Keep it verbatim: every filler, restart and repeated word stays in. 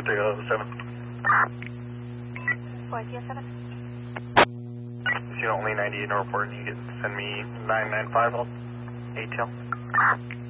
four three oh seven. four three oh seven. If you only ninety-eight in report, you can send me nine nine five A T L.